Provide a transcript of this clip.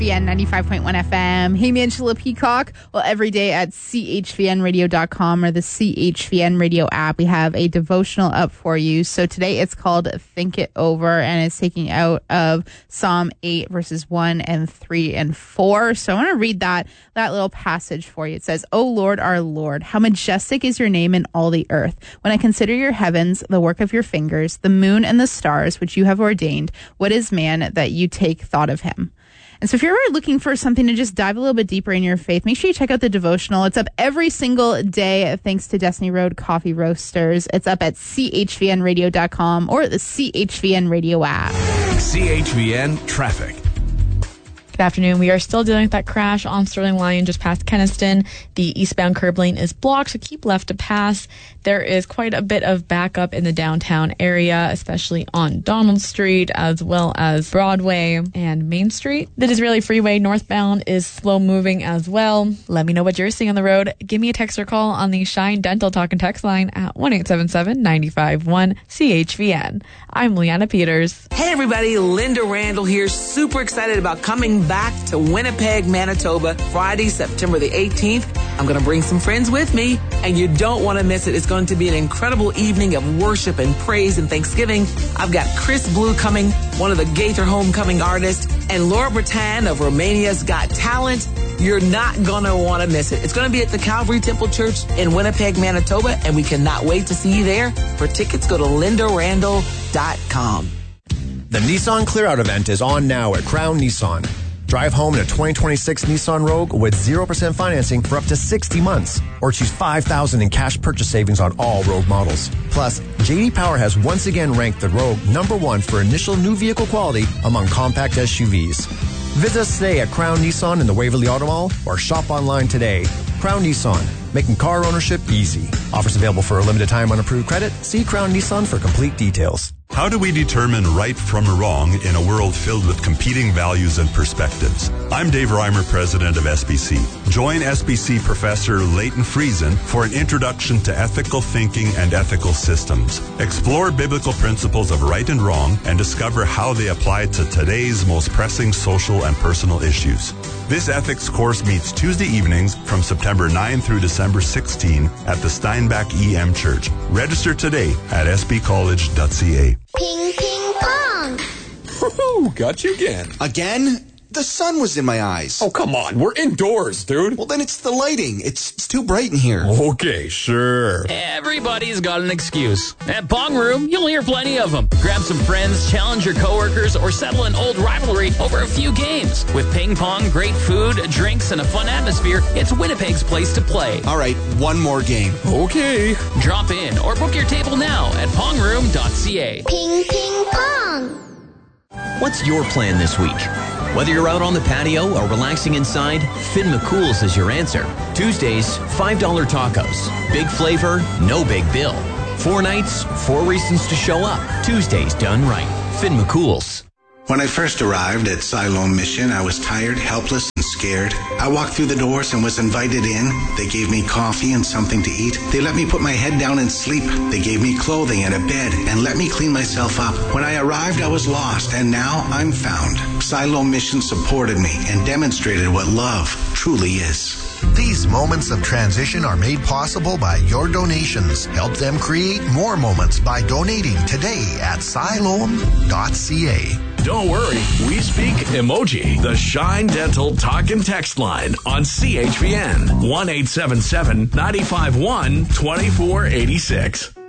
CHVN 95.1 FM. Hey, Angela Peacock. Well, every day at chvnradio.com or the CHVN radio app, we have a devotional up for you. So today it's called Think It Over, and it's taking out of Psalm 8, verses 1 and 3 and 4. So I want to read that little passage for you. It says, O Lord, our Lord, how majestic is your name in all the earth. When I consider your heavens, the work of your fingers, the moon and the stars, which you have ordained, what is man that you take thought of him? And so if you're ever looking for something to just dive a little bit deeper in your faith, make sure you check out the devotional. It's up every single day thanks to Destiny Road Coffee Roasters. It's up at chvnradio.com or the CHVN radio app. CHVN Traffic. Good afternoon. We are still dealing with that crash on Sterling Lyon just past Kenniston. The eastbound curb lane is blocked, so keep left to pass. There is quite a bit of backup in the downtown area, especially on Donald Street, as well as Broadway and Main Street. The Disraeli Freeway northbound is slow moving as well. Let me know what you're seeing on the road. Give me a text or call on the Shine Dental Talk and Text line at 1-877-951-CHVN. I'm Leanna Peters. Hey everybody, Linda Randall here. Super excited about coming back to Winnipeg, Manitoba, Friday, September the 18th. I'm going to bring some friends with me, and you don't want to miss it. It's going to be an incredible evening of worship and praise and thanksgiving. I've got Chris Blue coming, one of the Gaither Homecoming artists, and Laura Bretan of Romania's Got Talent. You're not going to want to miss it. It's going to be at the Calvary Temple Church in Winnipeg, Manitoba, and we cannot wait to see you there. For tickets, go to lindarandall.com. The Nissan Clear Out event is on now at Crown Nissan. Drive home in a 2026 Nissan Rogue with 0% financing for up to 60 months, or choose $5,000 in cash purchase savings on all Rogue models. Plus, J.D. Power has once again ranked the Rogue #1 for initial new vehicle quality among compact SUVs. Visit us today at Crown Nissan in the Waverly Auto Mall or shop online today. Crown Nissan, making car ownership easy. Offers available for a limited time on approved credit. See Crown Nissan for complete details. How do we determine right from wrong in a world filled with competing values and perspectives? I'm Dave Reimer, president of SBC. Join SBC professor Leighton Friesen for an introduction to ethical thinking and ethical systems. Explore biblical principles of right and wrong and discover how they apply to today's most pressing social and personal issues. This ethics course meets Tuesday evenings from September 9 through December 16 at the Steinbach EM Church. Register today at sbcollege.ca. Ping, ping, pong. Woohoo! Got you again. Again? The sun was in my eyes. Oh, come on. We're indoors, dude. Well, then it's the lighting. It's too bright in here. Okay, sure. Everybody's got an excuse. At Pong Room, you'll hear plenty of them. Grab some friends, challenge your coworkers, or settle an old rivalry over a few games. With ping pong, great food, drinks, and a fun atmosphere, it's Winnipeg's place to play. All right, one more game. Okay. Drop in or book your table now at pongroom.ca. Ping, ping, pong. What's your plan this week? Whether you're out on the patio or relaxing inside, Finn McCool's is your answer. Tuesdays, $5 tacos. Big flavor, no big bill. 4 nights, 4 reasons to show up. Tuesdays done right. Finn McCool's. When I first arrived at Siloam Mission, I was tired, helpless, and scared. I walked through the doors and was invited in. They gave me coffee and something to eat. They let me put my head down and sleep. They gave me clothing and a bed and let me clean myself up. When I arrived, I was lost, and now I'm found. Siloam Mission supported me and demonstrated what love truly is. These moments of transition are made possible by your donations. Help them create more moments by donating today at siloam.ca. Don't worry, we speak emoji. The Shine Dental Talk and Text line on CHVN 1-877-951-2486.